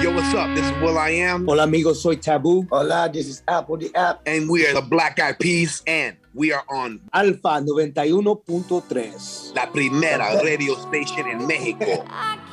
Yo, what's up? This is Will I Am. Hola amigos, soy Taboo. Hola, this is Apple the App. And we are the Black Eyed Peas. And we are on Alfa 91.3. La Primera Radio Station en México.